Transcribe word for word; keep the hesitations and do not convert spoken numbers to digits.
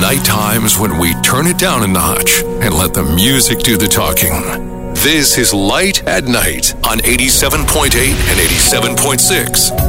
night times when we turn it down a notch and let the music do the talking. This is Light at Night on eighty-seven point eight and eighty-seven point six